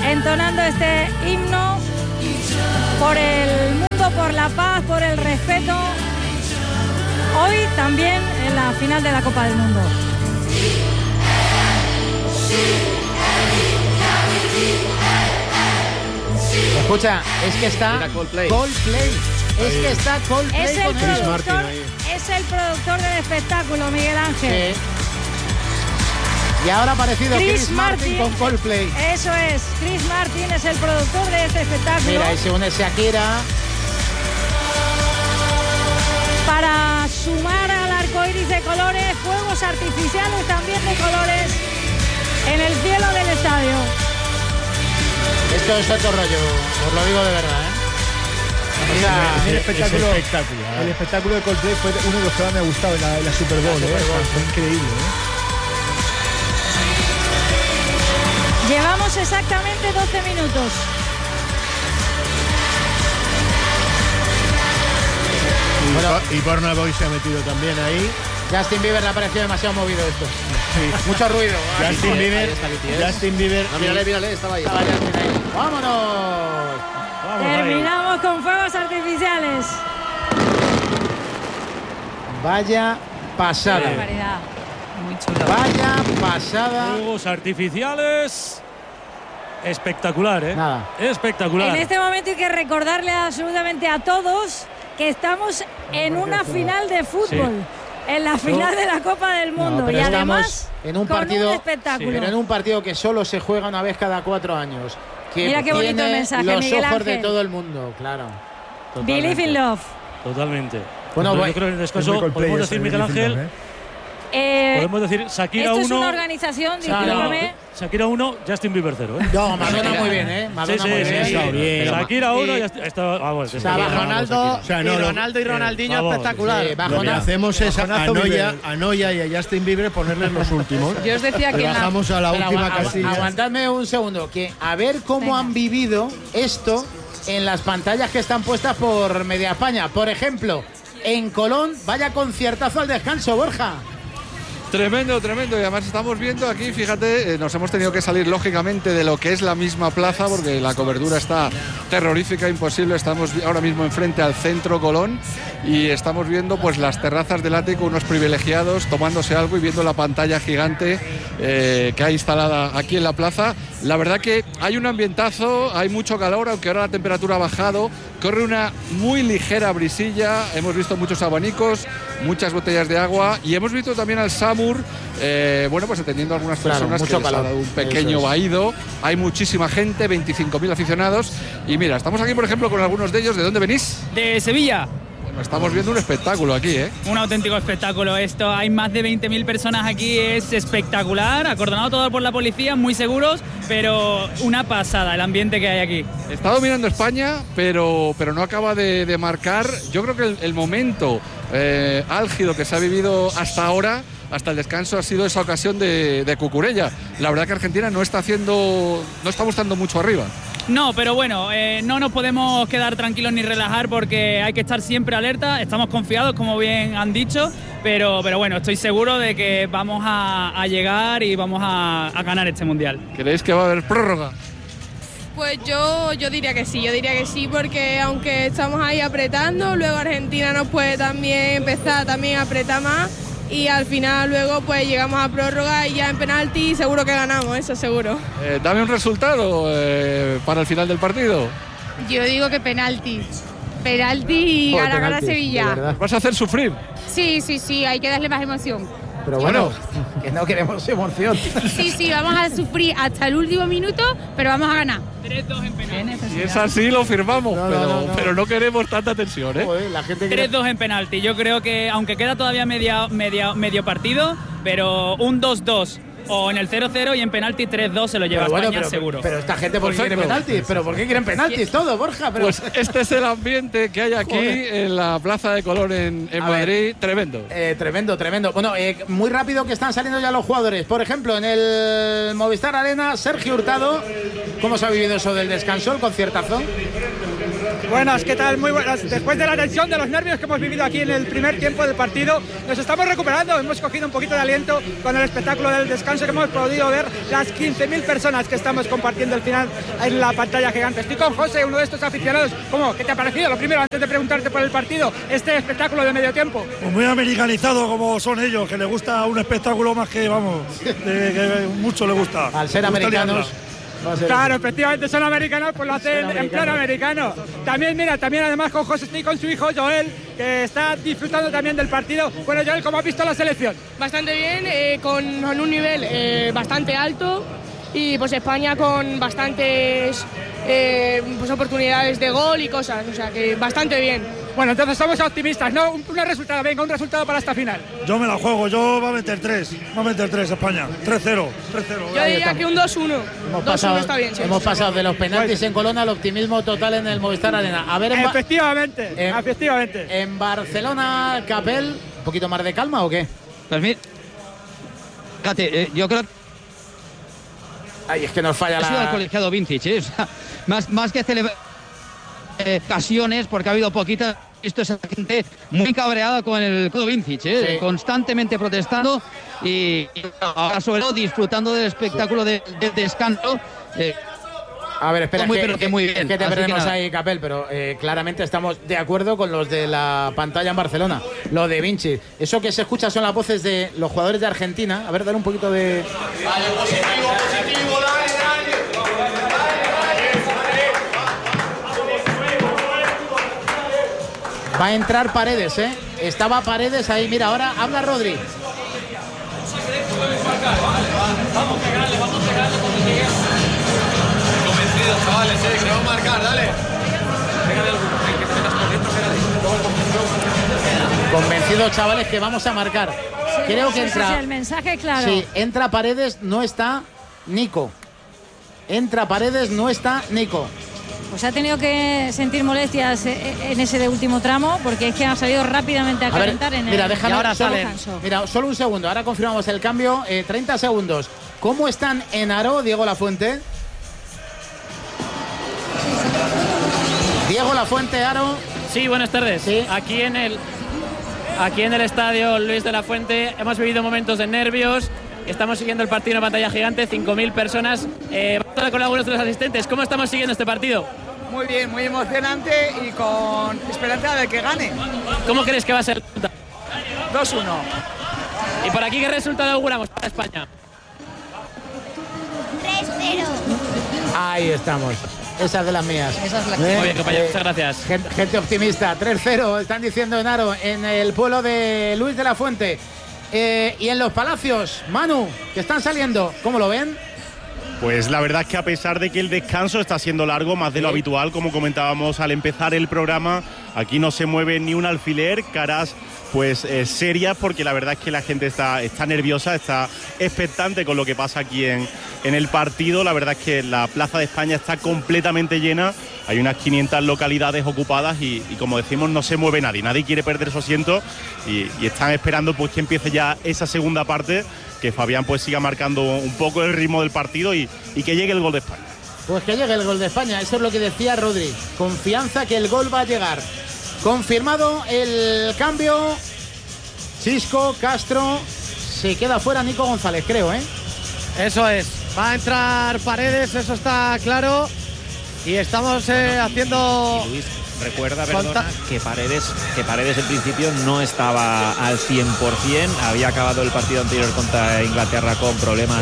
entonando este himno por el mundo, por la paz, por el respeto. Hoy también en la final de la Copa del Mundo. Escucha, es que está Coldplay. Es que está Coldplay. Es el productor del espectáculo, Miguel Ángel. Sí. Y ahora ha aparecido Chris Martin con Coldplay. Eso es, Chris Martin es el productor de este espectáculo. Mira, y se une Shakira. Para sumar al arco iris de colores, fuegos artificiales también de colores en el cielo del estadio. Esto es otro rollo, os lo digo de verdad, El espectáculo de Coldplay fue uno de los que más me ha gustado en la Super Bowl. Fue increíble. Llevamos exactamente 12 minutos. Y Burna Boy se ha metido también ahí. Justin Bieber le ha parecido demasiado movido esto. Sí. Mucho ruido. Justin Bieber. No, mírale, estaba ahí. ¡Vámonos! Terminamos con fuegos artificiales. Vaya pasada. Qué barbaridad. Muy chulo. Vaya pasada. Fuegos artificiales. Espectacular, ¿eh? Nada. Espectacular. En este momento hay que recordarle absolutamente a todos que estamos en una final de fútbol. Sí. En la final de la Copa del Mundo. Y además en un partido, con un espectáculo. Pero en un partido que solo se juega una vez cada 4 años. Que mira qué bonito tiene mensaje, los Miguel ojos Ángel. de todo el mundo, claro. Totalmente. Believe in love. Totalmente. Bueno, yo creo que en el descanso podemos decir, Miguel Ángel, podemos decir Shakira 1. Esto es una organización, discúlpame. Shakira 1, Justin Bieber 0. No, Madonna muy bien, ¿eh? Madonna muy bien. Shakira 1 y Ronaldo y Ronaldinho espectacular. Lo que hacemos es a Noya y a Justin Bieber ponerles los últimos. Yo os decía que bajamos a la última casilla. Aguantadme un segundo, que a ver cómo han vivido esto en las pantallas que están puestas por Media España. Por ejemplo, en Colón, vaya conciertazo al descanso, Borja. Tremendo, tremendo. Y además estamos viendo aquí, fíjate, nos hemos tenido que salir lógicamente de lo que es la misma plaza porque la cobertura está terrorífica, imposible. Estamos ahora mismo enfrente al centro Colón y estamos viendo pues las terrazas del ático, unos privilegiados tomándose algo y viendo la pantalla gigante que hay instalada aquí en la plaza. La verdad que hay un ambientazo, hay mucho calor, aunque ahora la temperatura ha bajado. Corre una muy ligera brisilla, hemos visto muchos abanicos, muchas botellas de agua y hemos visto también al Samur, bueno, pues atendiendo a algunas personas que les ha dado un pequeño vaído. Hay muchísima gente, 25.000 aficionados. Y mira, estamos aquí, por ejemplo, con algunos de ellos. ¿De dónde venís? De Sevilla. Bueno, estamos viendo un espectáculo aquí, ¿eh? Un auténtico espectáculo esto. Hay más de 20.000 personas aquí, es espectacular. Acordonado todo por la policía, muy seguros, pero una pasada el ambiente que hay aquí. Está dominando España, pero no acaba de marcar. Yo creo que el momento álgido que se ha vivido hasta ahora, hasta el descanso, ha sido esa ocasión de Cucurella. La verdad que Argentina no está mostrando mucho arriba. No, pero bueno, no nos podemos quedar tranquilos ni relajar porque hay que estar siempre alerta. Estamos confiados, como bien han dicho, pero bueno, estoy seguro de que vamos a llegar y vamos a ganar este Mundial. ¿Creéis que va a haber prórroga? Pues yo diría que sí, porque aunque estamos ahí apretando, luego Argentina nos puede también empezar a apretar más. Y al final luego pues llegamos a prórroga y ya en penalti seguro que ganamos, eso seguro. Dame un resultado para el final del partido. Yo digo que penalti y gana Sevilla. ¿Vas a hacer sufrir? Sí, hay que darle más emoción. Pero bueno, que no queremos emoción. Sí, vamos a sufrir hasta el último minuto, pero vamos a ganar. 3-2 en penalti. Si es así, lo firmamos, pero no queremos tanta tensión, ¿eh? Joder, la gente 3-2 en penalti. Yo creo que, aunque queda todavía medio partido, pero un 2-2 o en el 0-0 y en penalti 3-2 se lo lleva España seguro. Pero esta gente, ¿por qué quiere penaltis? ¿Pero por qué quieren penaltis todo, Borja? Pues este es el ambiente que hay aquí en la Plaza de Colón en Madrid. Tremendo. Tremendo. Bueno, muy rápido que están saliendo ya los jugadores. Por ejemplo, en el Movistar Arena, Sergio Hurtado. ¿Cómo se ha vivido eso del descanso, el conciertazo? Buenas, ¿qué tal? Muy buenas. Después de la tensión, de los nervios que hemos vivido aquí en el primer tiempo del partido, nos estamos recuperando. Hemos cogido un poquito de aliento con el espectáculo del descanso descanso que hemos podido ver las 15.000 personas que estamos compartiendo el final en la pantalla gigante. Estoy con José, uno de estos aficionados. ¿Qué te ha parecido? Lo primero, antes de preguntarte por el partido, este espectáculo de medio tiempo. Pues muy americanizado como son ellos, que les gusta un espectáculo más que, vamos, que mucho les gusta. Al ser americanos. Claro, efectivamente son americanos, pues lo hacen en plan americano. También además con José estoy con su hijo Joel, que está disfrutando también del partido. Bueno, Joel, ¿cómo has visto la selección? Bastante bien, con un nivel bastante alto y pues España con bastantes pues oportunidades de gol y cosas, o sea que bastante bien. Bueno, entonces somos optimistas, ¿no? Un resultado para esta final. Yo me la juego, yo va a meter 3 España, 3-0. Yo diría que un 2-1. 2-1 está bien. Sí, hemos pasado de los penaltis en Colón al optimismo total en el Movistar Arena. A ver, efectivamente. En Barcelona, Capel, ¿un poquito más de calma o qué? Pues mira, fíjate, yo creo. Ay, es que nos falla la. El colegiado Vincic, o sea, más que celebrar ocasiones, porque ha habido poquitas. Esto es gente muy cabreada con el codo Vincic, sí. Constantemente protestando y ahora sobre todo disfrutando del espectáculo del descanso. A ver, espera, muy bien. Es que te perdemos ahí, Capel, pero claramente estamos de acuerdo con los de la pantalla en Barcelona, lo de Vinci. Eso que se escucha son las voces de los jugadores de Argentina. A ver, dale un poquito de... Positivo, Va a entrar Paredes, ¿eh? Estaba Paredes ahí. Mira, ahora habla Rodri. Vamos a pegarle cuando lleguemos. Convencidos, chavales, que vamos a marcar, dale. Pégale alguno, que te metas por dentro, pégale. Convencidos, chavales, que vamos a marcar. Sí, creo que entra... Sí, el mensaje claro. Sí, entra Paredes, no está Nico. Entra Paredes, no está Nico. Pues ha tenido que sentir molestias en ese de último tramo, porque es que ha salido rápidamente a calentar en el... Mira, déjame, ahora mira, solo un segundo, ahora confirmamos el cambio, 30 segundos. ¿Cómo están en Aro, Diego Lafuente? Diego Lafuente, Aro. Sí, buenas tardes. ¿Sí? Aquí en el estadio Luis de la Fuente hemos vivido momentos de nervios. Estamos siguiendo el partido en pantalla gigante, 5.000 personas. Vamos con algunos de los asistentes. ¿Cómo estamos siguiendo este partido? Muy bien, muy emocionante y con esperanza de que gane. ¿Cómo crees que va a ser el resultado? 2-1. ¿Y por aquí qué resultado auguramos para España? 3-0. Ahí estamos. Esa es de las mías. Esa es la Muy bien, compañero, muchas gracias. Gente optimista. 3-0, están diciendo en Aro, en el pueblo de Luis de la Fuente. Y en los Palacios, Manu, que están saliendo, ¿cómo lo ven? Pues la verdad es que a pesar de que el descanso está siendo largo, más de lo habitual, como comentábamos al empezar el programa, aquí no se mueve ni un alfiler, caras pues serias, porque la verdad es que la gente está nerviosa, está expectante con lo que pasa aquí en el partido. La verdad es que la Plaza de España está completamente llena, hay unas 500 localidades ocupadas y como decimos, no se mueve nadie quiere perder su asiento y están esperando pues que empiece ya esa segunda parte, que Fabián pues siga marcando un poco el ritmo del partido y que llegue el gol de España. Pues que llegue el gol de España, eso es lo que decía Rodri, confianza que el gol va a llegar. Confirmado el cambio, Chisco, Castro, se queda fuera Nico González, creo, ¿eh? Eso es, va a entrar Paredes, eso está claro, y estamos haciendo... Y Luis, recuerda, perdona, que Paredes en principio no estaba al 100%, había acabado el partido anterior contra Inglaterra con problemas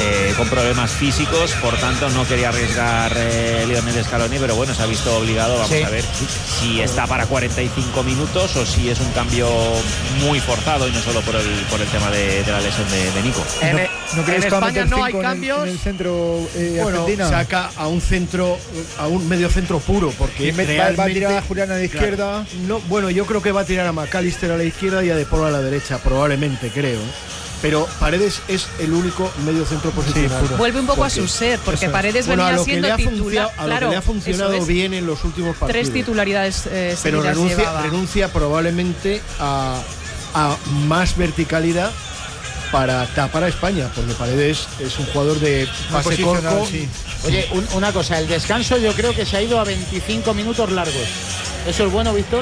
físicos, por tanto no quería arriesgar Lionel Scaloni, pero bueno, se ha visto obligado. Vamos a ver si está para 45 minutos o si es un cambio muy forzado y no solo por el tema de la lesión de Nico. En España no hay cambios. En el centro Argentina. Saca a un medio centro puro, porque va a tirar a Julián a la izquierda. No, bueno, yo creo que va a tirar a McAllister a la izquierda y a De Paul a la derecha, probablemente, creo. Pero Paredes es el único medio centro posicional. Sí, vuelve un poco a su ser, porque Paredes venía siendo titular. A lo que le ha funcionado bien en los últimos partidos. 3 titularidades pero renuncia probablemente a más verticalidad para tapar a España, porque Paredes es un jugador de pase corto. Sí. Oye, una cosa, el descanso yo creo que se ha ido a 25 minutos largos. ¿Eso es bueno, Víctor?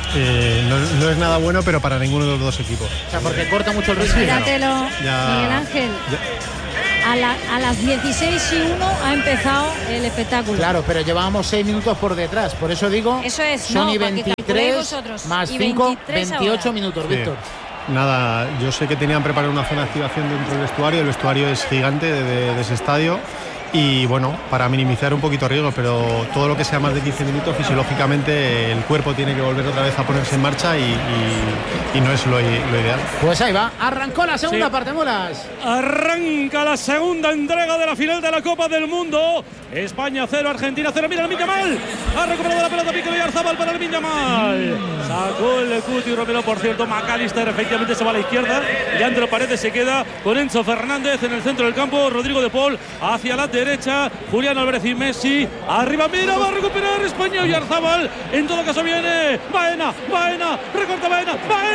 No es nada bueno, pero para ninguno de los dos equipos. O sea, porque corta mucho el ritmo. Míratelo, Miguel Ángel. a las 16:01 ha empezado el espectáculo. Claro, pero llevábamos 6 minutos por detrás, por eso digo, eso es, son y 23 más 5, 28 ahora. minutos, Sí. Víctor. Nada, yo sé que tenían preparado una zona de activación dentro del vestuario. El vestuario es gigante de ese estadio. Y bueno, para minimizar un poquito riesgo, pero todo lo que sea más de 15 minutos, fisiológicamente el cuerpo tiene que volver otra vez a ponerse en marcha y no es lo ideal. Pues ahí va, arrancó la segunda parte, Molas. Arranca la segunda entrega de la final de la Copa del Mundo. España 0, Argentina 0. Mira el Yamal. Ha recuperado la pelota Piqué Oyarzabal para el Yamal. Sacó el Cuti Romero, por cierto. McAllister efectivamente se va a la izquierda. Leandro Paredes se queda con Enzo Fernández en el centro del campo. Rodrigo de Paul hacia la derecha. Julián Álvarez y Messi. Arriba, mira, va a recuperar España. Oyarzabal. En todo caso viene Baena. Recorta Baena.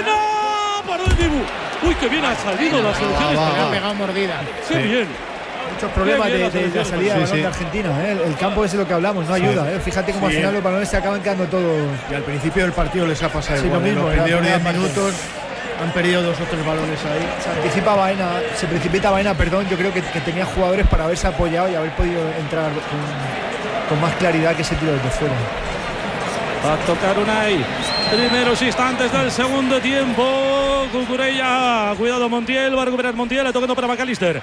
Paró el Dibu. Uy, que bien ha salido la selección española. Ha pegado mordida. Qué bien. Muchos problemas de la salida de balón de Argentina. El campo es de lo que hablamos, no ayuda. Fíjate cómo al final los balones se acaban quedando todos. Y al principio del partido les ha pasado igual. Lo mismo, en los primeros 10 parte. minutos han perdido 2 o 3 balones ahí. Se precipita Baena, yo creo que tenía jugadores para haberse apoyado y haber podido entrar con más claridad que ese tiro desde fuera. Va a tocar Unai. Primeros instantes del segundo tiempo. Cucurella. Cuidado Montiel. Va a recuperar Montiel. Tocando para McAllister.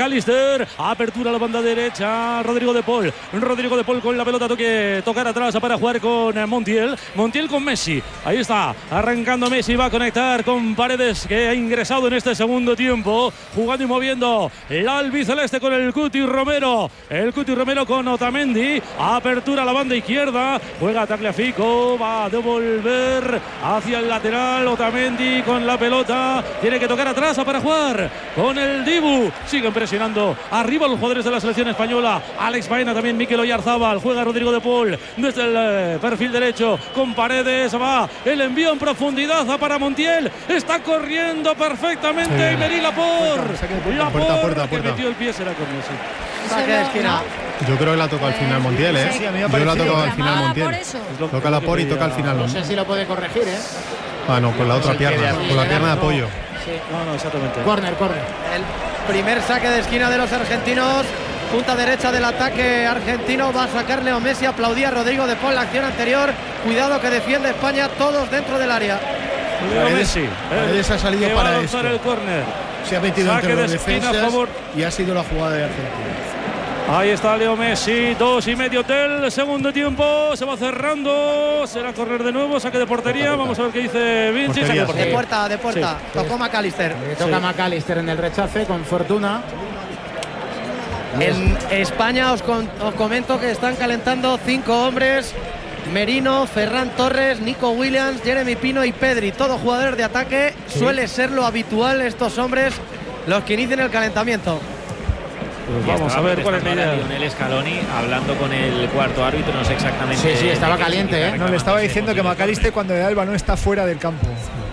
Apertura a la banda derecha. Rodrigo de Paul con la pelota. Tocar atrás para jugar con Montiel. Montiel con Messi. Ahí está. Arrancando Messi. Va a conectar con Paredes, que ha ingresado en este segundo tiempo. Jugando y moviendo la albiceleste con el Cuti Romero. El Cuti Romero con Otamendi. Apertura a la banda izquierda. Juega Tagliafico. Va a devolver hacia el lateral. Otamendi con la pelota. Tiene que tocar atrás para jugar con el Dibu. Siguen presionando arriba los jugadores de la selección española. Alex Baena también. Mikel Oyarzabal. Juega Rodrigo de Paul desde el perfil derecho con Paredes. Va el envío en profundidad para Montiel. Está corriendo perfectamente. Emery Laporte. Que metió el pie, será con Messi. Saque de esquina. Yo creo que la toca al final Montiel, ¿eh? Sí, a mí me ha Yo la parecido. toca al final Montiel. Toca la por y toca al final. No sé si lo puede corregir, ¿eh? No, con la otra pierna, con la pierna de apoyo. Sí. No, exactamente. Corner. El primer saque de esquina de los argentinos. Punta derecha del ataque argentino. Va a sacar Leo Messi. Aplaudía a Rodrigo de Paul la acción anterior. Cuidado que defiende España, todos dentro del área. Leo Messi. Paredes ha salido para esto. El córner. Se ha metido Saque entre de los esquina a defensas favor. y ha sido la jugada de Argentina. Ahí está Leo Messi, 2,5 del segundo tiempo. Se va cerrando. Será correr de nuevo. Saque de portería. Vamos a ver qué dice Vinci. Saque de portería. De puerta. Sí. Tocó McAllister. Toca McAllister en el rechace con fortuna. En España os comento que están calentando 5 hombres. Merino, Ferran Torres, Nico Williams, Jeremy Pino y Pedri. Todos jugadores de ataque. Sí. Suele ser lo habitual estos hombres los que inician el calentamiento. Pues vamos a ver cuál es la idea. Lionel Scaloni hablando con el cuarto árbitro, no sé exactamente. Sí, estaba caliente, ¿eh? No, le estaba diciendo que McAllister cuando le da el balón está fuera del campo.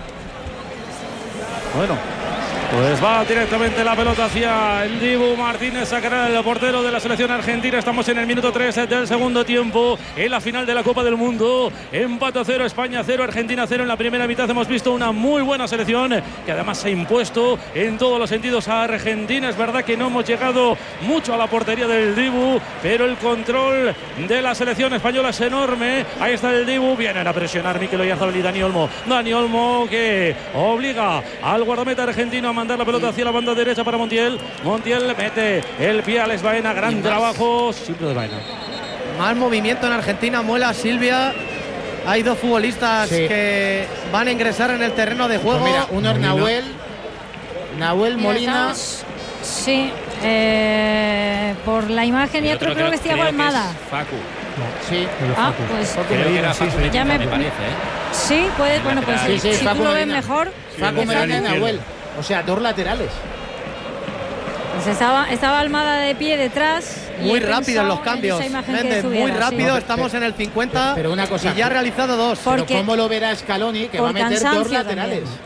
Bueno, pues va directamente la pelota hacia el Dibu Martínez. Sacará el portero de la selección argentina. Estamos en el minuto 13 del segundo tiempo. En la final de la Copa del Mundo. Empate 0, España 0, Argentina 0. En la primera mitad hemos visto una muy buena selección que además se ha impuesto en todos los sentidos a Argentina. Es verdad que no hemos llegado mucho a la portería del Dibu, pero el control de la selección española es enorme. Ahí está el Dibu. Vienen a presionar Mikel Oyarzabal y Dani Olmo. Dani Olmo que obliga al guardameta argentino a mandar la pelota hacia la banda derecha para Montiel. Montiel mete el pie a Alex Baena. Gran trabajo siempre de Baena. Mal movimiento en Argentina. Muela Silvia. Hay 2 futbolistas que van a ingresar en el terreno de juego. Pues mira, uno es Nahuel Molina. Sí, por la imagen y otro creo que es Thiago Almada. Facu. Sí. Pues creo que era Facu Medina, me parece, ¿eh? Sí, puede, bueno, pues sí, si tú lo ves mejor. Facu Medina y Nahuel. O sea, 2 laterales. Pues estaba Almada de pie detrás. Muy rápido en los cambios. Méndez, muy rápido, sí. Estamos en el 50 pero una cosa, y ya ha realizado 2. Pero ¿cómo lo verá Scaloni que va a meter 2 laterales? También.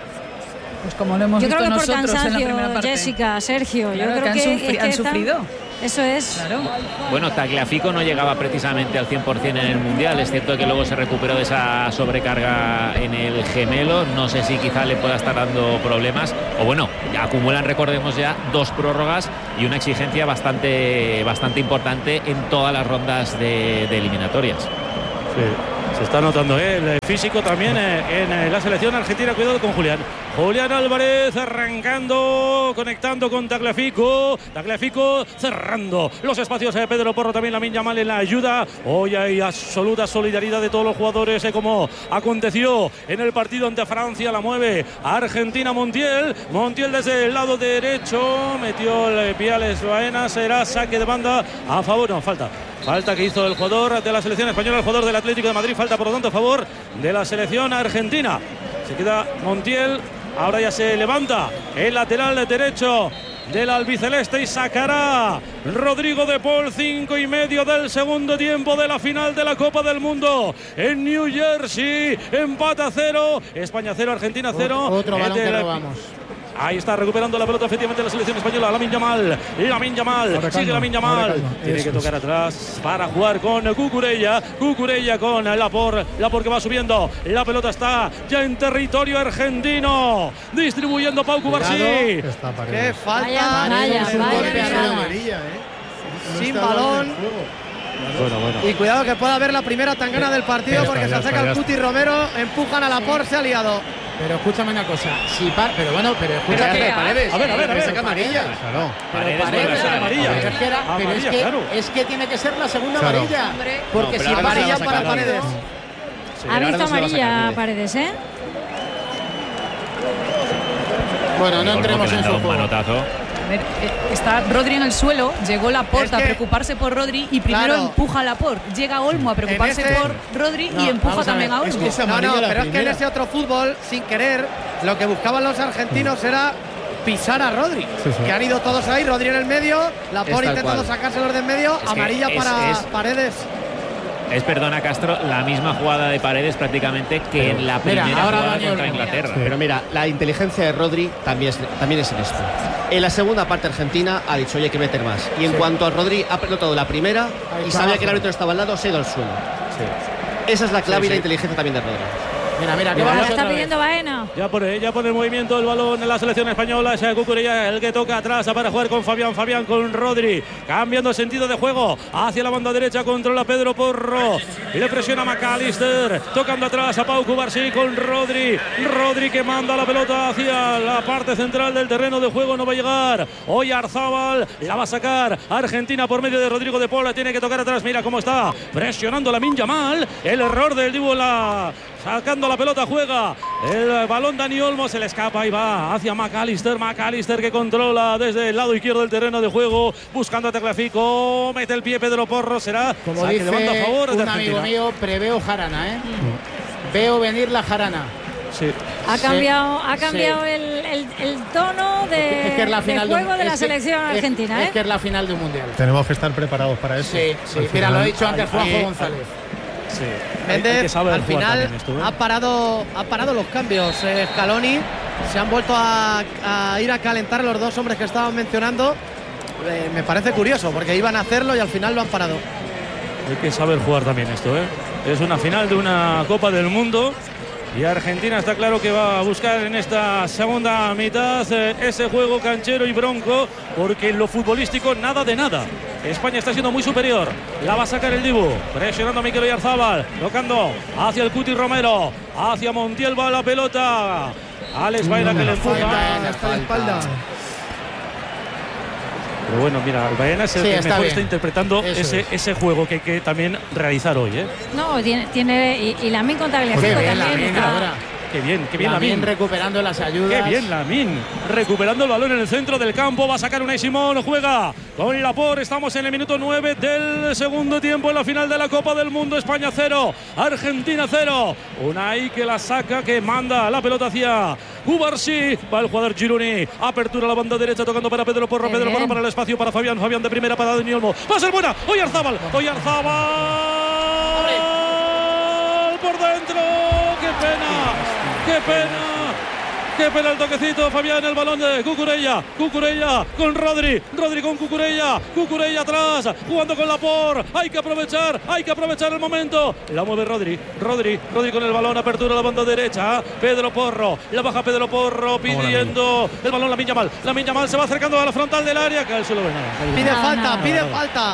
Pues como lo hemos yo visto creo que por nosotros cansancio, en la primera parte. Jessica, Sergio, Claro, yo creo que han que sufrido. Eso es. Claro. Bueno, Tagliafico no llegaba precisamente al 100% en el Mundial. Es cierto que luego se recuperó de esa sobrecarga en el gemelo. No sé si quizá le pueda estar dando problemas. O bueno, ya acumulan, recordemos ya, 2 prórrogas y una exigencia bastante importante en todas las rondas de eliminatorias. Sí, se está notando el físico también en la selección argentina. Cuidado con Julián. Julián Álvarez arrancando, conectando con Tagliafico. Tagliafico cerrando los espacios de Pedro Porro, también Lamine Yamal en la ayuda. Hoy hay absoluta solidaridad de todos los jugadores, como aconteció en el partido ante Francia. La mueve Argentina. Montiel desde el lado derecho, metió el pie a Alex Baena. Será saque de banda a favor, no, falta que hizo el jugador de la selección española, el jugador del Atlético de Madrid. Falta por lo tanto a favor de la selección argentina. Se queda Montiel. Ahora ya se levanta el lateral derecho del albiceleste y sacará Rodrigo de Paul. 5:30 del segundo tiempo de la final de la Copa del Mundo en New Jersey. Empate a 0. España 0, Argentina 0. Otro balón que robamos. Ahí está recuperando la pelota efectivamente la selección española. Lamine Yamal. Sigue Lamine Yamal. Tiene que tocar atrás para jugar con Cucurella. Cucurella con Laporte que va subiendo. La pelota está ya en territorio argentino. Distribuyendo Pau Cubarsí. ¡Qué falta! Vaya. Sin balón. Bueno. Y cuidado que pueda haber la primera tangana del partido, porque se acerca el Cuti Romero. Empujan a Laporte, se ha liado. Pero escúchame una cosa, pero escúchame. Paredes. A ver. Saca amarilla. Claro. Paredes amarilla. Es que tiene que ser la segunda amarilla. Porque No, si amarilla para Paredes. Ha visto amarilla Paredes, ¿eh? Bueno, no entremos en su juego. Manotazo. A ver, está Rodri en el suelo, llegó Laporte a preocuparse por Rodri y primero empuja a Laporte. Llega Olmo a preocuparse por Rodri y empuja también a Olmo. Pero es que en ese otro fútbol, sin querer, lo que buscaban los argentinos era pisar a Rodri. Que han ido todos ahí, Rodri en el medio, Laporte intentando sacárselos de en medio, amarilla para Paredes. Es, perdona Castro, la misma jugada de Paredes prácticamente que en la primera jugada contra Inglaterra. Pero mira, la inteligencia de Rodri también es en esto. En la segunda parte Argentina ha dicho, oye, hay que meter más. Y en cuanto a Rodri, ha pelotado la primera y sabía que el árbitro estaba al lado, se ha ido al suelo. Esa es la clave y la inteligencia también de Rodri. Mira, que vamos está pidiendo Baena. Ya pone el movimiento el balón en la selección española. Es Cucurella el que toca atrás para jugar con Fabián con Rodri, cambiando sentido de juego hacia la banda derecha, controla Pedro Porro, le presiona McAllister, tocando atrás a Pau Cubarsí con Rodri que manda la pelota hacia la parte central del terreno de juego. No va a llegar Oyarzábal, la va a sacar Argentina por medio de Rodrigo de Paul. Tiene que tocar atrás, mira cómo está presionando Lamine Yamal. El error del Dibu, sacando la pelota, juega el balón Dani Olmo, se le escapa y va hacia McAllister que controla desde el lado izquierdo del terreno de juego, buscando a Tagliafico, mete el pie Pedro Porro, será como dice de banda a favor de un Argentina. amigo mío, preveo jarana, veo venir la jarana. Sí. Ha cambiado el tono de juego de la selección argentina. Es que es la final de un mundial. Tenemos que estar preparados para eso. Sí. Mira, lo ha dicho antes Juanjo González. Sí. Méndez al final ha parado los cambios. Scaloni se han vuelto a ir a calentar los dos hombres que estaban mencionando. Me parece curioso porque iban a hacerlo y al final lo han parado. Hay que saber jugar también esto, Es una final de una Copa del Mundo y Argentina está claro que va a buscar en esta segunda mitad ese juego canchero y bronco, porque en lo futbolístico nada de nada. España está siendo muy superior. La va a sacar el Dibu, presionando a Mikel Oyarzábal, tocando hacia el Cuti Romero, hacia Montiel va la pelota. Alex Baena que le empuja hasta la espalda. Pero bueno, mira, Baena es el que mejor está interpretando ese juego que hay que también realizar hoy. No, tiene y Lamine con Tagliafico también. Qué bien Lamine recuperando las ayudas. Qué bien Lamine recuperando el balón en el centro del campo. Va a sacar Unai Simón, juega con Laporte. Estamos en el minuto 9 del segundo tiempo en la final de la Copa del Mundo. España 0, Argentina 0. Unai que la saca, que manda la pelota hacia Cubarsí. Va el jugador Gironi, apertura a la banda derecha, tocando para Pedro Porro. Pedro Porro para el espacio para Fabián de primera para Dani Olmo. Va a ser buena. Oyarzábal por dentro. ¡Qué pena! Que pela el toquecito Fabián, el balón de Cucurella con Rodri con Cucurella atrás, jugando con Laporte. Hay que aprovechar el momento. La mueve Rodri con el balón, apertura a la banda derecha. Pedro Porro, la baja Pedro Porro pidiendo el balón. Lamine Yamal se va acercando a la frontal del área, que al suelo ve nada. Pide falta.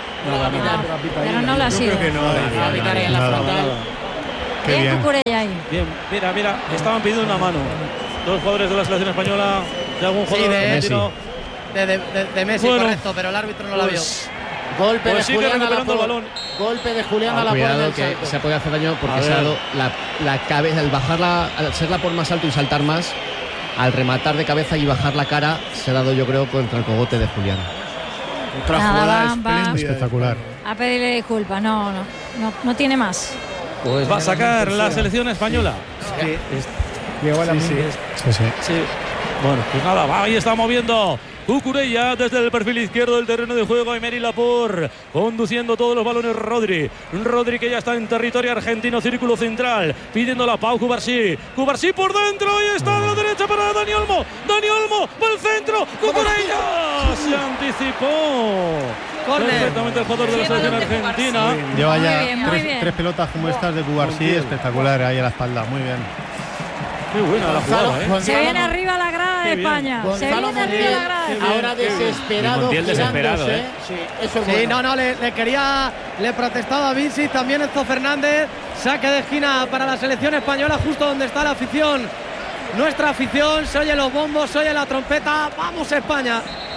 Pero no la ha sido. Creo que no. Va a pitar ahí en la frontal. Bien Cucurella ahí. Bien, mira, estaban pidiendo una mano. Dos jugadores de la selección española, de algún jugador argentino. De Messi, bueno, correcto, pero el árbitro no la vio. Golpe de Julián a la balón. Golpe de Julián a la cuidado, que se puede hacer daño porque se ha dado la cabeza, al bajarla, al serla por más alto y saltar más, al rematar de cabeza y bajar la cara, se ha dado, yo creo, contra el cogote de Julián. Otra jugada espectacular. A pedirle disculpas, no tiene más. Pues va a sacar la selección española. Llegó a la sí. Bueno, pues nada, ahí está moviendo Cucurella desde el perfil izquierdo del terreno de juego. Aymeric Laporte conduciendo todos los balones. Rodri que ya está en territorio argentino, círculo central, pidiendo la Pau Cubarsí por dentro, y está a la derecha para Dani Olmo por el centro. Cucurella se anticipó perfectamente el jugador de la selección argentina. Lleva ya tres pelotas como estas de Cubarsí, espectacular ahí a la espalda, muy bien. Muy buena la jugada, Se viene arriba la grada de España. Se viene arriba la grada de España. Ahora desesperado. Sí, eso es bueno. Le protestaba a Vinci, también Enzo Fernández. Saque de esquina para la selección española, justo donde está la afición. Nuestra afición, se oye los bombos, se oye la trompeta. ¡Vamos España!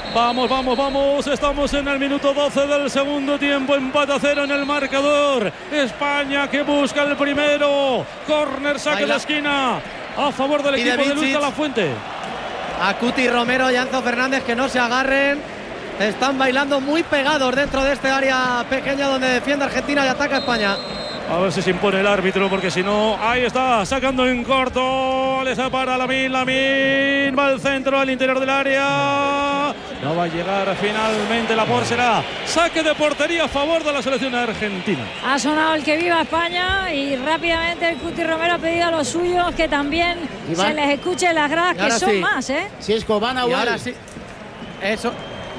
Vamos, estamos en el minuto 12 del segundo tiempo, empate a 0 en el marcador. España que busca el primero. Córner, saque de esquina a favor del equipo de Luis de la Fuente. A Cuti Romero y Enzo Fernández que no se agarren. Están bailando muy pegados dentro de este área pequeña donde defiende Argentina y ataca España. A ver si se impone el árbitro, porque si no, ahí está, sacando en corto, le separa Lamine, va al centro, al interior del área, no va a llegar finalmente Laporte, será saque de portería a favor de la selección argentina. Ha sonado el que viva España y rápidamente el Cuti Romero ha pedido a los suyos que también se les escuche las gradas, que son más, ¿eh? Si es Cobana, ahora sí. Eso.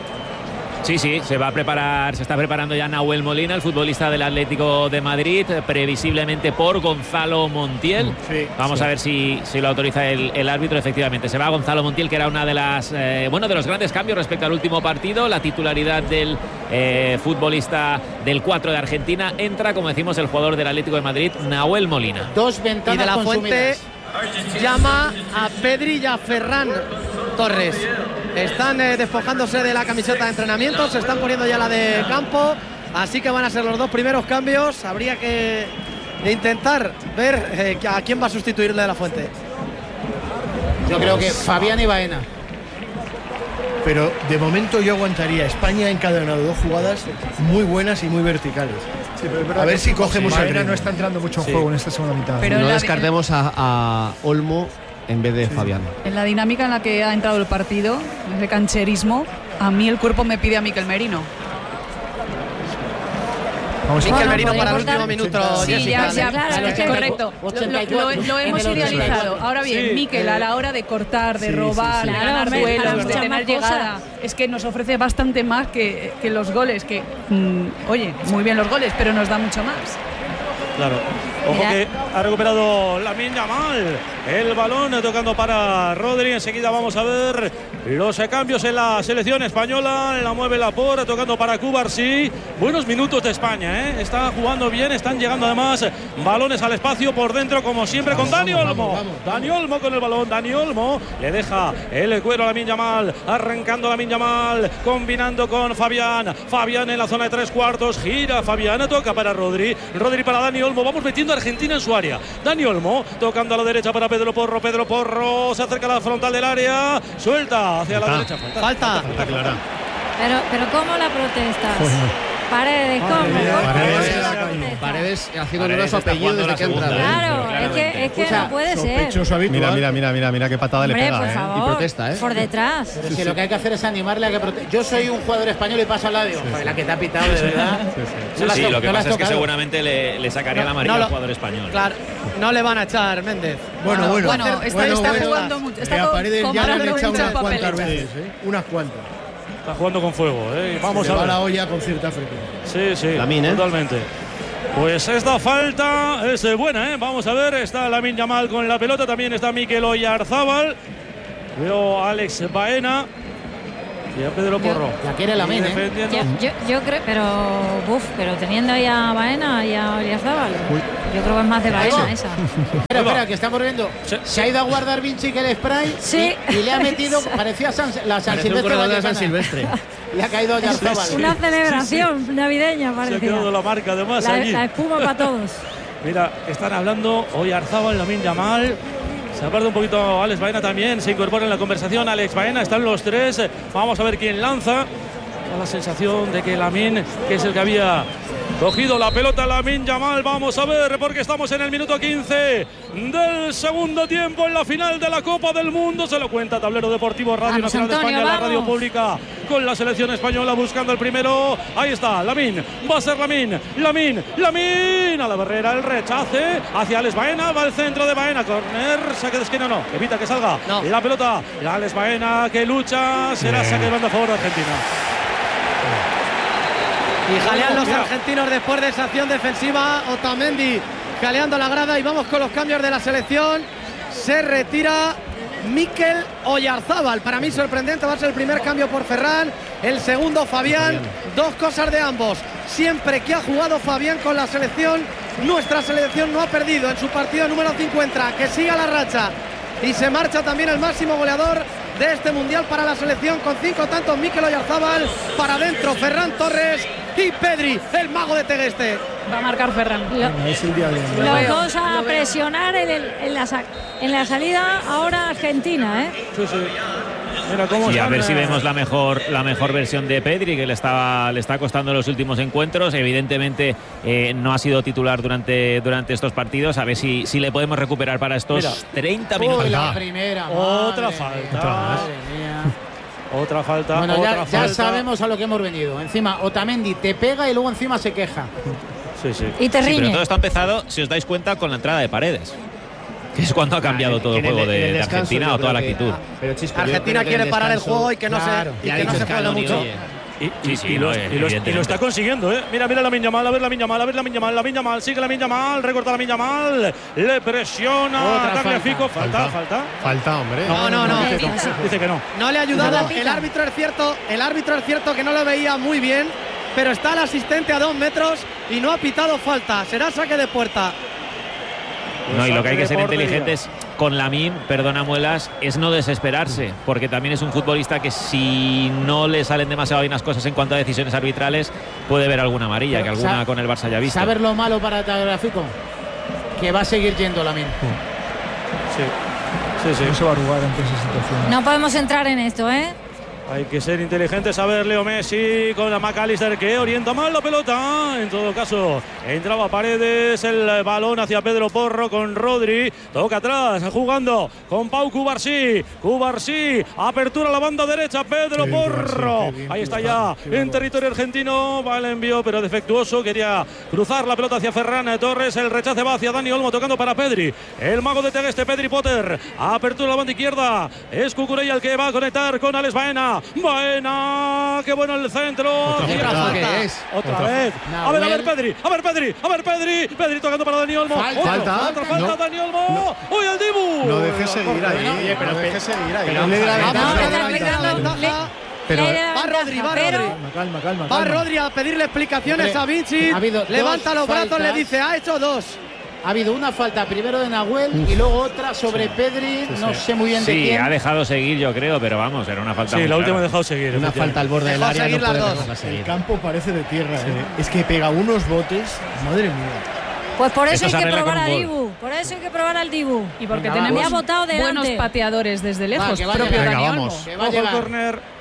Sí, se va a preparar, se está preparando ya Nahuel Molina, el futbolista del Atlético de Madrid, previsiblemente por Gonzalo Montiel. Vamos a ver si lo autoriza el árbitro. Efectivamente, se va Gonzalo Montiel, que era una de las de los grandes cambios respecto al último partido. La titularidad del futbolista del 4 de Argentina. Entra, como decimos, el jugador del Atlético de Madrid, Nahuel Molina. Dos ventanas y de la consumidas. Fuente llama a Pedri y a Ferran Torres. Están despojándose de la camiseta de entrenamiento, se están poniendo ya la de campo, así que van a ser los dos primeros cambios. Habría que intentar ver a quién va a sustituirle de la Fuente. Yo creo que Fabián y Baena. Pero de momento yo aguantaría. España ha encadenado dos jugadas muy buenas y muy verticales. Sí, pero a ver si cogemos el ritmo. No está entrando mucho en juego en esta segunda mitad. Pero no descartemos a Olmo en vez de Fabián. En la dinámica en la que ha entrado el partido, ese cancherismo, a mí el cuerpo me pide a Mikel Merino. Mikel Merino para el último minuto. Sí, ya, claro, es correcto. Lo hemos idealizado. Ahora bien, Mikel, a la hora de cortar, de robar, de ganar duelos, de tener llegada, es que nos ofrece bastante más que los goles. Que, oye, muy bien los goles, pero nos da mucho más. Claro. Ojo que ha recuperado Lamine Yamal. El balón tocando para Rodri. Enseguida vamos a ver los cambios en la selección española. La mueve Laporte, tocando para Cubarsí. Buenos minutos de España, ¿eh? Está jugando bien, están llegando además balones al espacio por dentro, como siempre, con Dani Olmo. Dani Olmo con el balón. Dani Olmo le deja el cuero a Lamine Yamal. Arrancando Lamine Yamal, combinando con Fabián. Fabián en la zona de 3/4. Gira Fabián, toca para Rodri. Rodri para Dani Olmo. Vamos metiendo a Argentina en su área. Dani Olmo tocando a la derecha para Pedro Porro. Pedro Porro se acerca a la frontal del área. Suelta hacia la derecha. Falta. Pero ¿cómo la protestas? Paredes, ¿cómo? Paredes haciendo nuevo su apellido desde que ha entrado. Claro, es que no puede ser. Mira qué patada Hombre, le pega. por favor, Y protesta, por detrás. Pero si lo que hay que hacer es animarle a que proteste. Yo soy un jugador español y paso al lado. Digo, la que te ha pitado, de verdad. Sí, lo que pasa es que seguramente le sacaría la amarilla al jugador español. Claro, no le van a echar, Méndez. Bueno, está jugando mucho. A Paredes ya le han echado unas cuantas papeletas. veces, unas cuantas. Está jugando con fuego, Vamos Se a va ver. la olla con cierta frecuencia. Sí, Lamine, totalmente. Pues esta falta es buena, Vamos a ver, está Lamine Yamal con la pelota, también está Mikel Oyarzábal. Veo a Alex Baena y a Pedro Porro. La quiere Lamine, Yo creo, pero teniendo ahí a Baena y a Oyarzábal, yo creo que es más de Baena esa. Espera, que estamos viendo. Se ha ido a guardar Vinci que el spray. Sí. Y le ha metido, parecía la San Silvestre. San Silvestre. Le ha caído Oyarzábal. Una celebración navideña, Se ha parecía. quedado la marca además allí. La espuma para todos. Mira, están hablando Oyarzábal, Lamine Yamal. Se aparta un poquito Alex Baena también, se incorpora en la conversación Alex Baena, están los tres. Vamos a ver quién lanza. Da la sensación de que Lamine, que es el que había cogido la pelota, Lamine Yamal. Vamos a ver, porque estamos en el minuto 15 del segundo tiempo en la final de la Copa del Mundo. Se lo cuenta Tablero Deportivo, Radio Nacional de España, la radio pública, con la selección española buscando el primero. Ahí está, Lamine, va a ser Lamine a la barrera, el rechace hacia Alex Baena, va al centro de Baena, corner, saque de esquina, no, evita que salga la pelota, la Alex Baena que lucha, será saque de banda a favor de Argentina. Y jalean los argentinos después de esa acción defensiva. Otamendi jaleando la grada y vamos con los cambios de la selección. Se retira Mikel Oyarzábal. Para mí sorprendente, va a ser el primer cambio por Ferran, el segundo Fabián. Dos cosas de ambos. Siempre que ha jugado Fabián con la selección, nuestra selección no ha perdido en su partido número 50. Que siga la racha. Y se marcha también el máximo goleador de este mundial para la selección con 5 tantos. Mikel Oyarzábal, para adentro Ferran Torres y Pedri, el mago de Tegueste. Va a marcar Ferran. Los dos a presionar en la salida ahora Argentina, Sí. Mira cómo a ver si vemos la mejor versión de Pedri, que le está costando en los últimos encuentros. Evidentemente no ha sido titular durante estos partidos. A ver si le podemos recuperar para estos 30 minutos. La primera, otra falta. Otra falta. Bueno, otra falta. Ya sabemos a lo que hemos venido. Encima Otamendi te pega y luego encima se queja. Sí. Y te riñe. Pero todo esto ha empezado, si os dais cuenta, con la entrada de Paredes. Que es cuando ha cambiado todo el juego de Argentina o toda la actitud. Argentina quiere parar el juego y que no se juegue mucho. Y lo está consiguiendo, Mira Lamine Yamal, a ver Lamine Yamal, sigue Lamine Yamal, recorta Lamine Yamal, le presiona, Tagliafico, falta. Falta, hombre. No. Dice que no. No le ha ayudado, el árbitro es cierto que no lo veía muy bien, pero está el asistente a 2 metros y no ha pitado falta, será saque de puerta. No, y lo que hay que ser inteligentes con Lamine, perdona Muelas, es no desesperarse, porque también es un futbolista que si no le salen demasiado bien las cosas en cuanto a decisiones arbitrales, puede ver alguna amarilla, que alguna con el Barça ya ha visto. ¿Sabes lo malo para Tagliafico? Que va a seguir yendo Lamine. Sí. No se va a arrugar ante esa situación. No podemos entrar en esto, Hay que ser inteligentes. A ver, Leo Messi con la McAllister que orienta mal la pelota. En todo caso, entraba Paredes, el balón hacia Pedro Porro con Rodri. Toca atrás, jugando con Pau Cubarsí. Apertura a la banda derecha, Pedro Porro. Ahí está ya en territorio argentino. Va el envío, pero defectuoso. Quería cruzar la pelota hacia Ferran Torres. El rechace va hacia Dani Olmo, tocando para Pedri. El mago de Tegueste, Pedri Potter. Apertura a la banda izquierda. Es Cucurella el que va a conectar con Alex Baena. Qué bueno el centro. Otra vez. A ver, Pedri. Pedri tocando para Dani Olmo. Otra falta, Dani Olmo. ¡Uy, el Dibu! No dejes seguir ahí. Pero dejes seguir ahí. Va Rodri. Calma. Va Rodri a pedirle explicaciones a Vinci. Levanta los brazos, le dice, ha hecho 2. Ha habido una falta primero de Nahuel y luego otra sobre Pedri, no sé muy bien de quién. Sí, ha dejado seguir, yo creo, pero vamos, era una falta. Sí, la última ha dejado seguir. Una falta al borde del área, no puede dejarla seguir. El campo parece de tierra, Es que pega unos botes, madre mía. Pues por eso hay que probar a Dibu. Por eso hay que probar al Dibu. Y porque tenemos buenos pateadores desde lejos. Venga, vamos. Ojo el córner.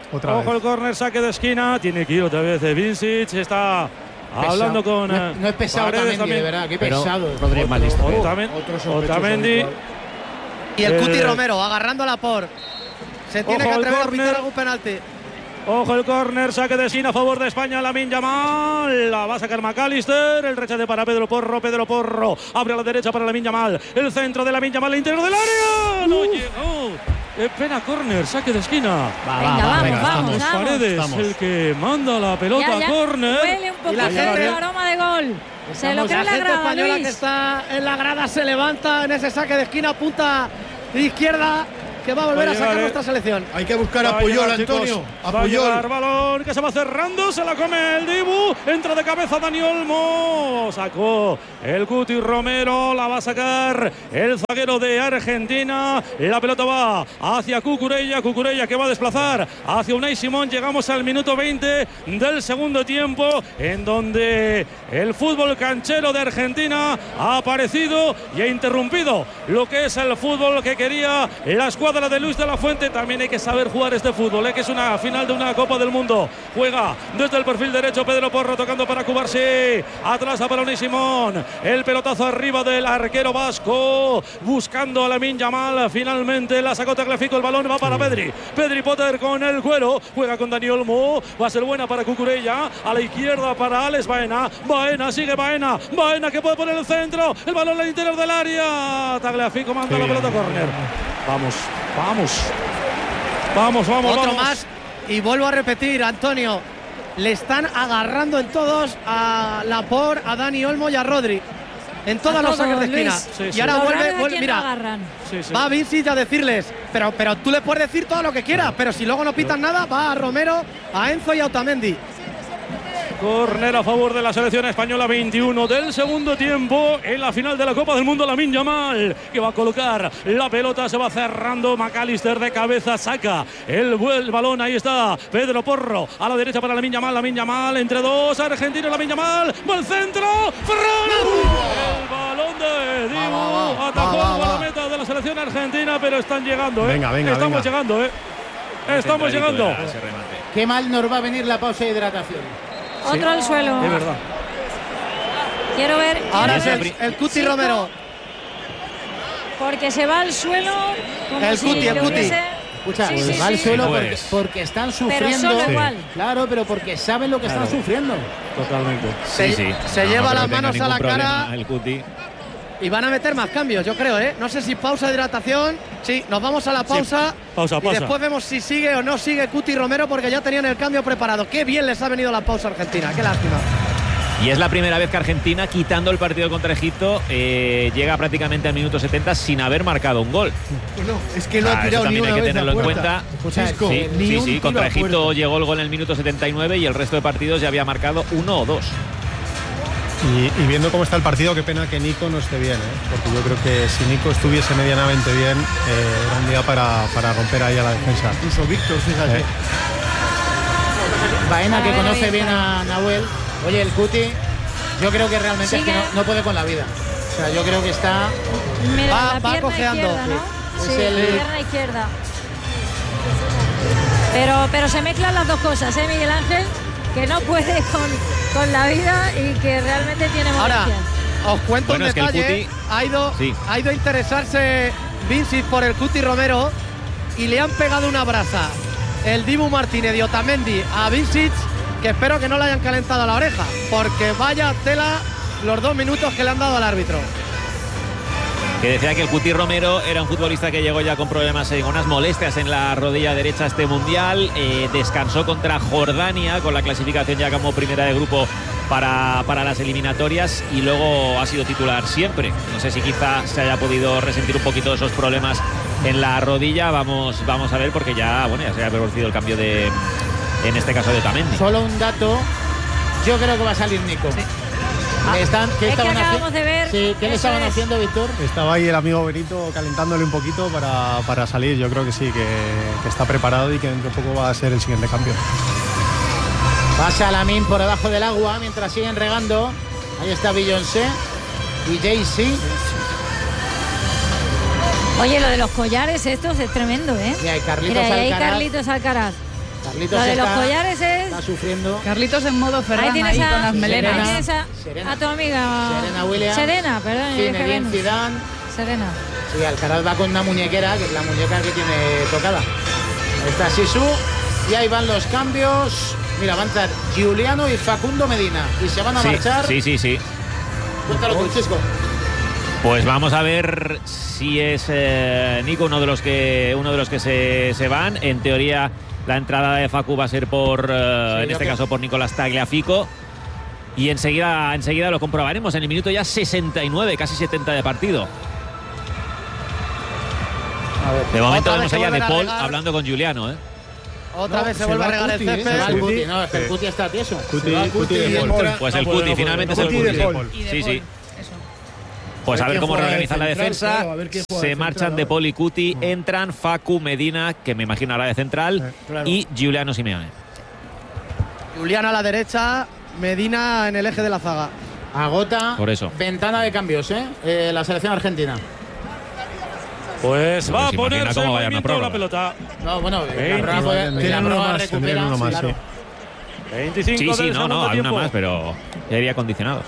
Ojo el córner, saque de esquina. Tiene que ir otra vez de Vincic. Está hablando con. No es pesado Otamendi, de verdad. Qué pesado. Rodri es más listo. Otamendi. Y el Cuti Romero agarrando a Laporte. Se tiene que atrever a pitar algún penalti. Ojo el córner, saque de esquina a favor de España. Lamine Yamal, la va a sacar McAllister. El rechace para Pedro Porro. Pedro Porro abre a la derecha para Lamine Yamal. El centro de Lamine Yamal, el interior del área. No llegó. Espera, córner, saque de esquina. Vamos. Paredes, el que manda la pelota a córner. Huele un poquito el aroma de gol. Se lo cree la grada, española Luis. que está en la grada se levanta en ese saque de esquina, punta izquierda, que va a volver a sacar nuestra selección. Hay que buscar a Puyol, Antonio. A Puyol. Balón que se va cerrando, se la come el Dibu. Entra de cabeza Dani Olmo. Sacó el Cuti Romero, la va a sacar el zaguero de Argentina. La pelota va hacia Cucurella. Cucurella que va a desplazar hacia Unai Simón. Llegamos al minuto 20 del segundo tiempo, en donde el fútbol canchero de Argentina ha aparecido y ha interrumpido lo que es el fútbol que quería la escuadra de Luis de la Fuente. También hay que saber jugar este fútbol, que es una final de una Copa del Mundo. Juega desde el perfil derecho Pedro Porro, tocando para Cubarsí. Atrás para Unai Simón. El pelotazo arriba del arquero vasco, buscando a Lamine Yamal. Finalmente la sacó Tagliafico. El balón va para Pedri. Pedri Potter con el cuero. Juega con Dani Olmo. Va a ser buena para Cucurella. A la izquierda para Alex Baena. Baena, sigue Baena. Baena que puede poner el centro. El balón al interior del área. Tagliafico manda la pelota a córner. Vamos. Otro más. Y vuelvo a repetir, Antonio. Le están agarrando en todos a Laporte, a Dani Olmo y a Rodri. En todos los saques de esquina. Sí. Y ahora vuelve, mira. Va Vincic a decirles, pero tú le puedes decir todo lo que quieras, pero si luego no pitan nada, va a Romero, a Enzo y a Otamendi. Córner a favor de la selección española, 21 del segundo tiempo en la final de la Copa del Mundo. Lamine Yamal que va a colocar la pelota, se va cerrando. McAllister de cabeza saca el balón, ahí está Pedro Porro a la derecha para Lamine Yamal entre dos argentinos. Lamine Yamal va al centro, el balón de Dibu atajó a la meta de la selección argentina, pero están llegando, venga, estamos llegando, estamos llegando. Qué mal nos va a venir la pausa de hidratación. Otro al suelo. Es verdad. Quiero ver. Ahora es el Cuti Romero. Porque se va al suelo. Como el Cuti. Escucha, va al suelo porque están sufriendo. Pero solo igual. Claro, pero porque saben lo que están sufriendo. Totalmente. Se lleva las manos a la cara. El Cuti. Y van a meter más cambios, yo creo, No sé si pausa de hidratación. Sí, nos vamos a la pausa. Pausa. Y después vemos si sigue o no sigue Cuti Romero, porque ya tenían el cambio preparado. Qué bien les ha venido la pausa a Argentina, qué lástima. Y es la primera vez que Argentina, quitando el partido contra Egipto, llega prácticamente al minuto 70 sin haber marcado un gol. Bueno, es que no ha tirado ni una vez. Hay que tenerlo en cuenta. Cisco, sí, contra Egipto llegó el gol en el minuto 79 y el resto de partidos ya había marcado 1 o 2. Y viendo cómo está el partido, qué pena que Nico no esté bien, porque yo creo que si Nico estuviese medianamente bien, era un día para romper ahí a la defensa. Incluso Víctor, fíjate. Baena, que conoce bien a Nahuel. Oye, el Cuti, yo creo que realmente es que no puede con la vida. O sea, yo creo que está. Va cojeando. Izquierda, ¿no? Sí, pierna izquierda. Pero se mezclan las dos cosas, Miguel Ángel, que no puede con la vida y que realmente tiene molestias. Ahora, os cuento un detalle. Ha ido a interesarse Vincic por el Cuti Romero y le han pegado una brasa el Dibu Martínez y Otamendi a Vincic, que espero que no le hayan calentado la oreja, porque vaya tela los 2 minutos que le han dado al árbitro. Que decía que el Cuti Romero era un futbolista que llegó ya con problemas, con unas molestias en la rodilla derecha a este mundial. Descansó contra Jordania con la clasificación ya como primera de grupo para las eliminatorias y luego ha sido titular siempre. No sé si quizá se haya podido resentir un poquito de esos problemas en la rodilla. Vamos a ver, porque ya se ha producido el cambio en este caso de Otamendi. Solo un dato, yo creo que va a salir Nico. Sí. ¿Qué acabamos de ver. Sí, ¿qué le estaban haciendo, Víctor? Estaba ahí el amigo Benito calentándole un poquito para salir. Yo creo que sí, que está preparado y que dentro de poco va a ser el siguiente cambio. Pasa Lamine por debajo del agua mientras siguen regando. Ahí está Beyoncé y Jay-Z. Oye, lo de los collares estos es tremendo, Y hay Carlitos Alcaraz. Carlitos Lo de los está- collares es... Está sufriendo. Carlitos en modo Ferran Ahí tienes ahí a, con las melenas. ahí tienes a tu amiga Serena Williams. Serena, perdón. yo dije Zinedine Venus. Zidane. Serena. Sí, Alcaraz va con una muñequera, que es la muñeca que tiene tocada. Ahí está Sisu. Y ahí van los cambios. Mira, van a entrar Giuliano y Facundo Medina. Y se van a marchar. Sí. Cuéntalo tú, Chisco. Pues vamos a ver si es Nico uno de los que se van. En teoría la entrada de Facu va a ser por en este caso por Nicolás Tagliafico. Y enseguida lo comprobaremos en el minuto ya 69, casi 70 de partido. De momento vemos allá de Paul hablando con Giuliano, ¿eh? Otra vez se vuelve a regar el césped. Se va el Cuti, no, es que el Cuti está tieso. Cuti y de Paul. entra- Pues el Cuti, finalmente es el Cuti de Cuti. Paul. Sí. Pues a ver cómo reorganizan la defensa. Se marchan de Paul y Cuti. Entran Facu, Medina, que me imagino ahora de central, Claro. y Giuliano Simeone. Juliano a la derecha, Medina en el eje de la zaga. Agota. Por eso. Ventana de cambios, la selección argentina. Pues va a imagina ponerse en cómo vaya una movimiento la prórroga. pelota. No, bueno, Tienen la prórroga recupera. tendrían uno más, claro. sí. 25 Sí, del no, segundo hay una tiempo. más, pero ya iría condicionados.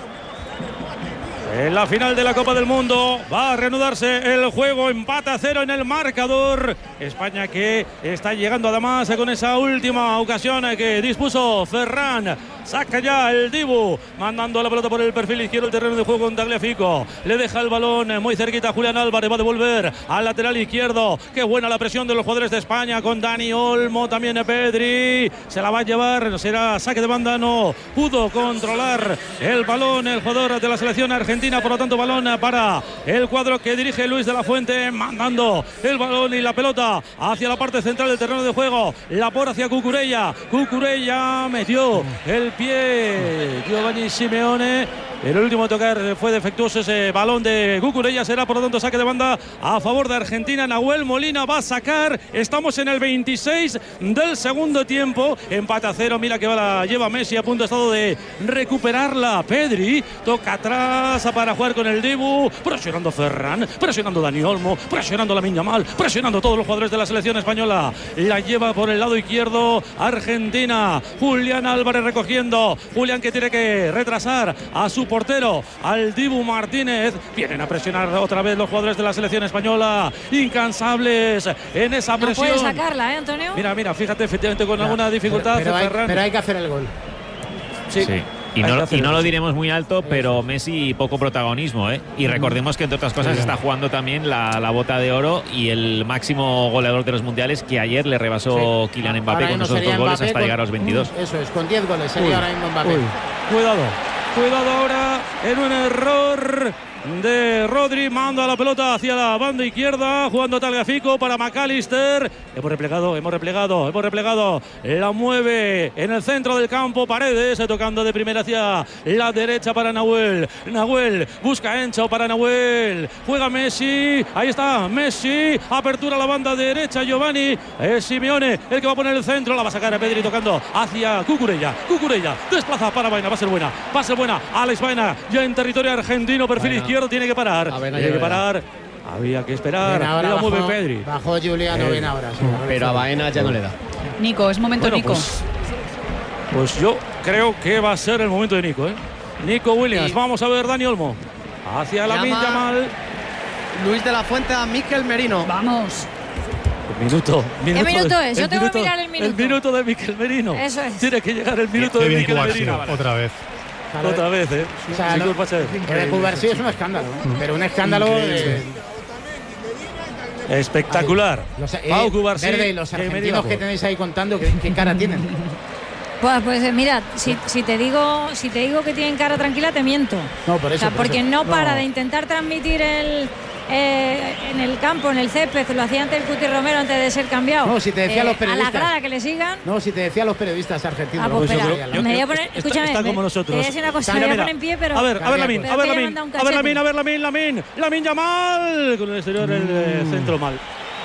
En la final de la Copa del Mundo va a reanudarse el juego, empate a 0 en el marcador. España que está llegando además con esa última ocasión que dispuso Ferran. Saca ya el Dibu, mandando la pelota por el perfil izquierdo del terreno de juego con Tagliafico. Le deja el balón muy cerquita a Julián Álvarez, va a devolver al lateral izquierdo. Qué buena la presión de los jugadores de España con Dani Olmo, también Pedri. Se la va a llevar, será saque de banda, no pudo controlar el balón el jugador de la selección argentina, por lo tanto balón para el cuadro que dirige Luis de la Fuente, mandando el balón y la pelota hacia la parte central del terreno de juego. La por hacia Cucurella. Cucurella metió el pie Giovanni Simeone. El último a tocar fue defectuoso ese balón de Cucurella. Será por lo tanto saque de banda a favor de Argentina. Nahuel Molina va a sacar. Estamos en el 26 del segundo tiempo. Empate a 0. Mira que la lleva Messi a punto estado de recuperarla. Pedri toca atrás para jugar con el Dibu. Presionando Ferran, presionando Dani Olmo, presionando Lamine Yamal, presionando todos los jugadores de la selección española. La lleva por el lado izquierdo Argentina. Julián Álvarez recogiendo. Julián que tiene que retrasar a su portero, al Dibu Martínez. Vienen a presionar otra vez los jugadores de la selección española, incansables en esa No presión. puede sacarla, Antonio. Mira, fíjate, efectivamente con alguna dificultad. Pero Ferran. hay que hacer el gol. Sí. Y no lo diremos muy alto, pero Messi poco protagonismo, ¿eh? Y recordemos que entre otras cosas está jugando también la bota de oro y el máximo goleador de los mundiales, que ayer le rebasó Kylian Mbappé Ahora con mismo esos sería 2 goles Mbappé hasta con- llegar a los 22. Eso es, con 10 goles sería ahora mismo Mbappé. Cuidado ahora en un error de Rodri. Manda la pelota hacia la banda izquierda, jugando Tagliafico para McAllister. Hemos replegado. La mueve en el centro del campo Paredes, tocando de primera hacia la derecha para Nahuel. Nahuel busca Encho para Nahuel. Juega Messi. Ahí está Messi. Apertura a la banda derecha. Giovanni. Es Simeone el que va a poner el centro. La va a sacar a Pedri tocando hacia Cucurella. Desplaza para Baena. Va a ser buena. Alex Baena ya en territorio argentino. Perfil izquierdo. Tiene que parar. Había que esperar. Bien, ahora La mueve bajó- Pedri. Bajó Giuliano bien ahora. Sí, Pero a Baena ya no le da. Nico, es momento Nico. Pues yo creo que va a ser el momento de Nico, ¿eh? Nico Williams. Vamos a ver Dani Olmo. Hacia Lamine Llama Yamal. Luis de la Fuente a Mikel Merino. Vamos. Minuto. ¿Qué minuto es? Yo tengo que mirar el minuto. El minuto de Mikel Merino. Eso es. Tiene que llegar el minuto Qué de bien Mikel Cubarsí, Merino. otra vez. Otra vez, ¿eh? O sea, Sí, no- culpa ser. Lo de Cubarsí es un escándalo, pero un escándalo de... Espectacular. Pau Cubarsí. Verde, y los que argentinos Merino. que tenéis ahí contando, ¿qué cara tienen? Pues mira, si te digo que tienen cara tranquila, te miento. No, por eso. O sea, por porque eso. no para de intentar transmitir en el campo, en el césped, lo hacía antes el Cuti Romero antes de ser cambiado. No, si te decía a los A periodistas. la grada que le sigan. No, si te decía a los periodistas argentinos. Ah, pues Eso espera, sí, me voy a poner, escúchame, está como te nosotros. voy a decir una cosa, me voy a poner en pie, pero... A ver Lamine, pero te voy a mandar un cachete. Lamine Yamal. Con el exterior el centro mal.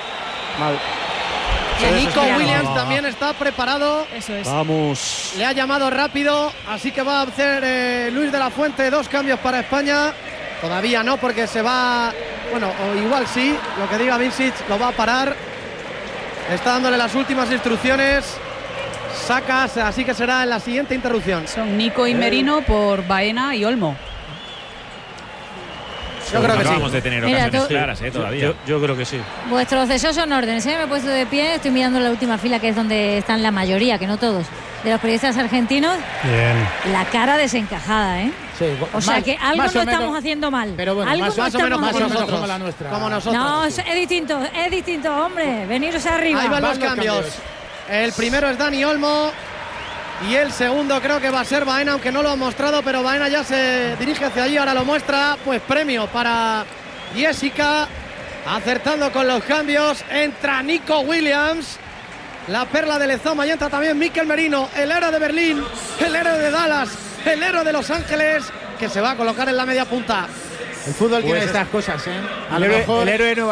Que Nico desespera. Williams también está preparado. Eso es. Vamos. Le ha llamado rápido, así que va a hacer Luis de la Fuente 2 cambios para España. Todavía no, porque se va. Bueno, o igual sí, lo que diga Vincic lo va a parar. Está dándole las últimas instrucciones sacas, así que será en la siguiente interrupción. Son Nico y Merino por Baena y Olmo. Yo creo que sí. Vamos de tener ocasiones claras todavía. Yo creo que sí. Vuestros deseos son órdenes, ¿eh? Me he puesto de pie, estoy mirando la última fila, que es donde están la mayoría, que no todos, de los periodistas argentinos. Bien. La cara desencajada, ¿eh? Sí, o sea que algo no estamos haciendo mal. Pero bueno, algo más o menos como la nuestra. Como nosotros. No, es distinto, hombre. Veniros arriba. Ahí van los cambios. El primero es Dani Olmo. Y el segundo creo que va a ser Baena, aunque no lo ha mostrado, pero Baena ya se dirige hacia allí, ahora lo muestra. Pues premio para Jessica, acertando con los cambios. Entra Nico Williams, la perla de Lezama, y entra también Mikel Merino, el héroe de Berlín, el héroe de Dallas, el héroe de Los Ángeles, que se va a colocar en la media punta. El fútbol tiene estas cosas, ¿eh? El héroe de Nueva